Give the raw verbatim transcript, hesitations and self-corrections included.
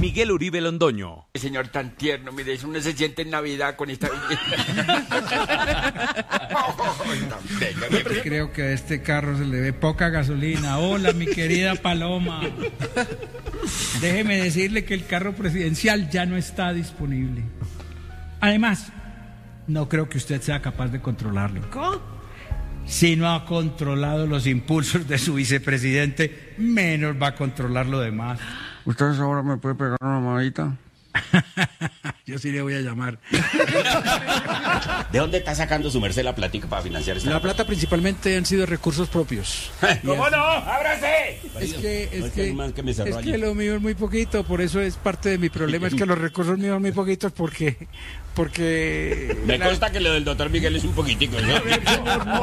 Miguel Uribe Londoño. Señor tan tierno, mire, uno se siente en Navidad con esta Creo que a este carro se le ve poca gasolina. Hola, mi querida Paloma. Déjeme decirle que el carro presidencial ya no está disponible. Además, no creo que usted sea capaz de controlarlo. ¿Cómo? Si no ha controlado los impulsos de su vicepresidente, menos va a controlar lo demás. ¿Ustedes ahora me puede pegar una mamadita? Yo sí le voy a llamar. ¿De dónde está sacando su merced la plática para financiar esta? La plata principalmente han sido recursos propios. ¿Cómo no? ¡Ábrase! Es que, es No, es que que, hay un man que me cerró es allí. que lo mío es muy poquito, por eso es parte de mi problema, es que los recursos míos son muy poquitos porque... porque Me la- consta que lo del doctor Miguel es un poquitico, ¿no?